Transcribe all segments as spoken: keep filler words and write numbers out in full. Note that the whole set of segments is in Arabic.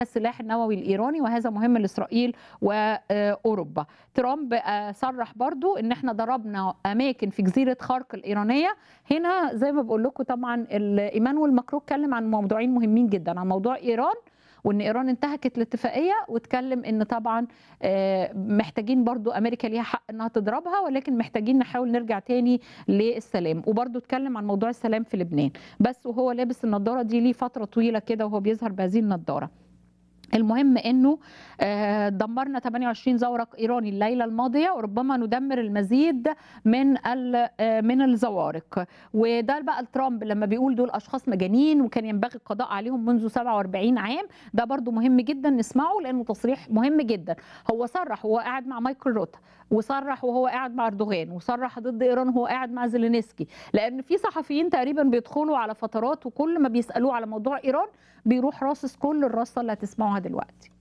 السلاح النووي الإيراني، وهذا مهم لإسرائيل وأوروبا. ترامب صرح برضو إن احنا ضربنا أماكن في جزيرة خرق الإيرانية. هنا زي ما بقول لكم طبعا إيمانويل ماكرون اتكلم عن موضوعين مهمين جدا، عن موضوع إيران وان ايران انتهكت الاتفاقيه، واتكلم ان طبعا محتاجين برضو امريكا ليها حق انها تضربها، ولكن محتاجين نحاول نرجع تاني للسلام. وبرضو اتكلم عن موضوع السلام في لبنان، بس وهو لابس النضاره دي ليه فتره طويله كده وهو بيظهر بهذه النضاره. المهم انه دمرنا ثمانية وعشرين زورق ايراني الليله الماضيه، وربما ندمر المزيد من من الزوارق. وده بقى ترامب لما بيقول دول اشخاص مجانين وكان ينبغي القضاء عليهم منذ سبعة وأربعين عام، ده برضو مهم جدا نسمعه لانه تصريح مهم جدا. هو صرح وهو قاعد مع مايكل روتا، وصرح وهو قاعد مع اردوغان، وصرح ضد ايران وهو قاعد مع زيلينسكي، لان في صحفيين تقريبا بيدخلوا على فترات وكل ما بيسالوه على موضوع ايران بيروح راصص كل الرصه اللي هتسمعوها دلوقتي.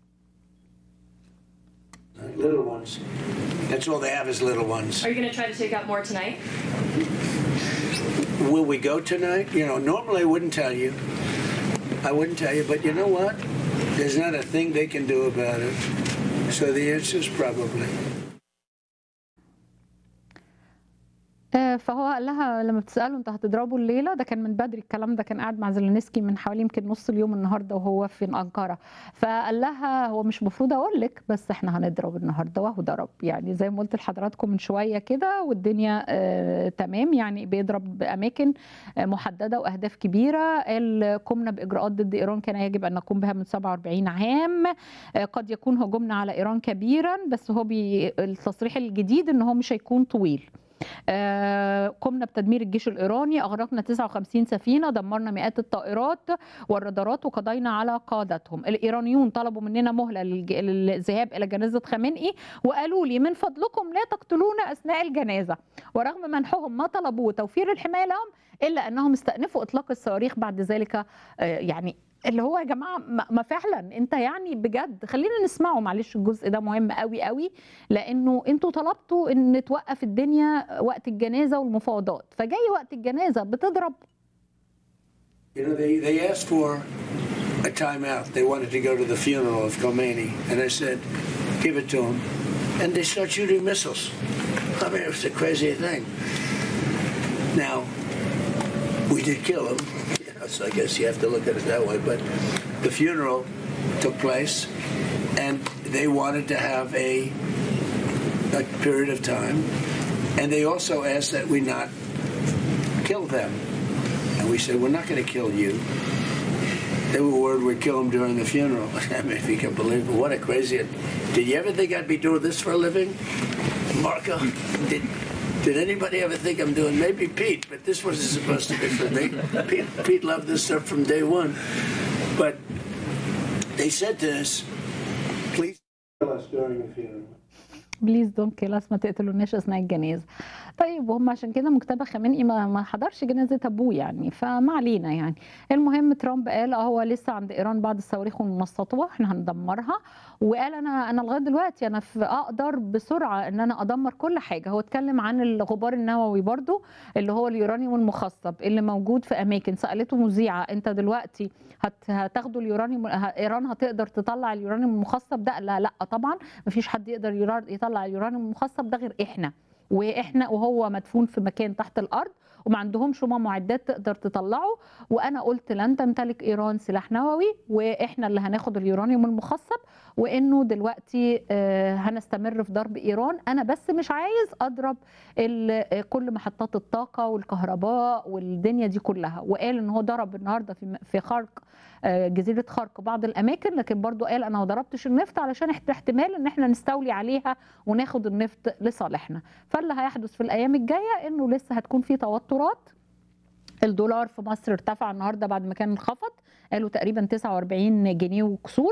Little ones. That's all they have is little ones. Are you going to try to take out more tonight? Will we go tonight? You know, normally I wouldn't tell you. I wouldn't tell you, but you know what? There's not a thing they can do about it. So the answer is probably. فهو قال لها لما بتساله انت هتضربوا الليله، ده كان من بدري الكلام ده، كان قاعد مع زيلينسكي من حوالي يمكن نص اليوم النهارده وهو في انقره. فقال لها هو مش المفروض اقول لك، بس احنا هنضرب النهارده، وهو ضرب يعني زي ما قلت لحضراتكم من شويه كده، والدنيا آه تمام يعني، بيضرب باماكن آه محدده واهداف كبيره. قال قمنا باجراءات ضد ايران كان يجب ان نقوم بها من سبعة وأربعين عام. آه قد يكون هجومنا على ايران كبيرا، بس هو بي التصريح الجديد ان هو مش هيكون طويل. آه قمنا بتدمير الجيش الإيراني، أغرقنا تسعة وخمسين سفينة، دمرنا مئات الطائرات والرادارات وقضينا على قادتهم. الإيرانيون طلبوا مننا مهلة للذهاب إلى جنازة خامنئي، وقالوا لي من فضلكم لا تقتلونا أثناء الجنازة. ورغم منحهم ما طلبوه وتوفير الحماية لهم، إلا أنهم استأنفوا إطلاق الصواريخ بعد ذلك. آه يعني اللي هو يا جماعه ما فعلا انت يعني بجد خلينا نسمعه معلش، الجزء ده مهم قوي قوي، لانه انتوا طلبتوا ان توقف الدنيا وقت الجنازه والمفاوضات، فجاي وقت الجنازه بتضرب. You know, they they asked for a timeout. They wanted to go to the funeral of Khomeini, and I said, give it to them. And they start shooting missiles. I mean, it was the craziest thing. Now, we did kill him. So I guess you have to look at it that way. But the funeral took place, and they wanted to have a, a period of time. And they also asked that we not kill them. And we said, we're not going to kill you. They were worried we'd kill them during the funeral. I mean, if you can believe it, what a crazy... Did you ever think I'd be doing this for a living? Marco, did... Did anybody ever think I'm doing, maybe Pete, but this wasn't supposed to be for me. Pete, Pete loved this stuff from day one. But they said to us, please kill us during the funeral. بليز دونت كيل اس، ما تقتلوناش اثناء الجنازه. طيب وهم عشان كده مجتبى خامنئي ما حضرش جنازه ابوه يعني، فما علينا يعني. المهم ترامب قال هو لسه عند ايران بعض الصواريخ والمنصات واحنا هندمرها، وقال انا انا لغايه دلوقتي انا في اقدر بسرعه ان انا ادمر كل حاجه. هو اتكلم عن الغبار النووي برضو اللي هو اليورانيوم المخصب اللي موجود في اماكن. سالته مذيعه انت دلوقتي هتاخدوا اليورانيوم، ايران هتقدر تطلع اليورانيوم المخصب ده؟ لا لا طبعا مفيش حد يقدر يطلع اليورانيوم المخصب ده غير احنا، واحنا وهو مدفون في مكان تحت الارض وما عندهمش هم معدات تقدر تطلعه. وانا قلت لن تمتلك ايران سلاح نووي، واحنا اللي هناخد اليورانيوم المخصب، وانه دلوقتي هنستمر في ضرب ايران. انا بس مش عايز اضرب كل محطات الطاقه والكهرباء والدنيا دي كلها. وقال ان هو ضرب النهارده في في خرق جزيره خرق بعض الاماكن، لكن برضو قال انا ما ضربتش النفط علشان احتمال ان احنا نستولي عليها وناخد النفط لصالحنا. فاللي هيحدث في الايام الجايه انه لسه هتكون في توترات. الدولار في مصر ارتفع النهارده بعد ما كان انخفض، قالوا تقريبا تسعة وأربعين جنيه وكسور.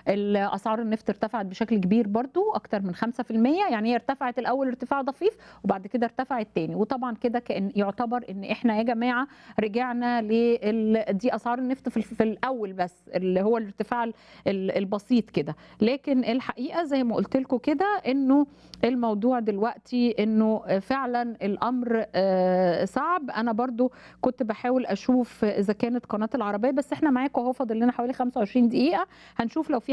الاسعار النفط ارتفعت بشكل كبير برضو اكتر من خمسة في المية، يعني هي ارتفعت الاول ارتفاع ضفيف وبعد كده ارتفعت تاني، وطبعا كده كان يعتبر ان احنا يا جماعه رجعنا لل دي اسعار النفط في, في الاول بس اللي هو الارتفاع البسيط كده. لكن الحقيقه زي ما قلت لكم كده انه الموضوع دلوقتي انه فعلا الامر صعب. انا برضو كنت بحاول اشوف اذا كانت قناه العربيه، بس احنا معاكم اهو فاضل لنا حوالي خمسة وعشرين دقيقه، هنشوف لو في